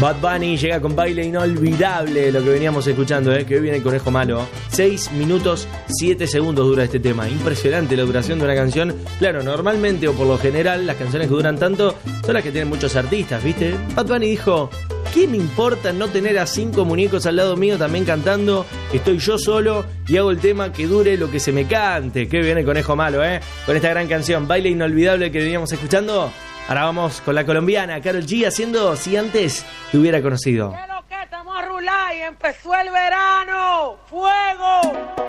Bad Bunny llega con Baile Inolvidable, lo que veníamos escuchando, que hoy viene el Conejo Malo. 6 minutos 7 segundos dura este tema. Impresionante la duración de una canción. Claro, normalmente o por lo general las canciones que duran tanto son las que tienen muchos artistas, ¿viste? Bad Bunny dijo: ¿qué me importa no tener a 5 muñecos al lado mío también cantando? Estoy yo solo y hago el tema que dure lo que se me cante. Qué bien el Conejo Malo, con esta gran canción, Baile Inolvidable, que veníamos escuchando. Ahora vamos con la colombiana Karol G haciendo Si Antes Te Hubiera Conocido. ¿Qué es lo que estamos a rular y empezó el verano? ¡Fuego!